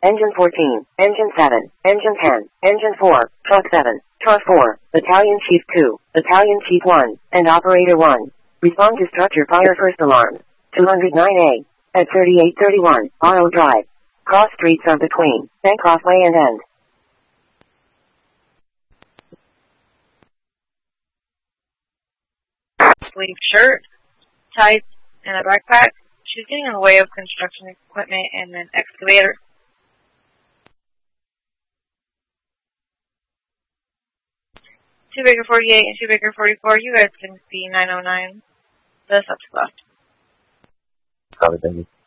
Engine 14, Engine 7, Engine 10, Engine 4, Truck 7, Truck 4, Battalion Chief 2, Battalion Chief 1, and Operator 1. Respond to structure fire first alarm. 209A. At 3831, Auto Drive. Cross streets are between Bancroft Way and End. Sleeve shirt, tights, and a backpack. She's getting in the way of construction equipment and an excavator. Two Baker 48 and 2 Baker 44, you guys can see 909. The subject left. Copy, thank you.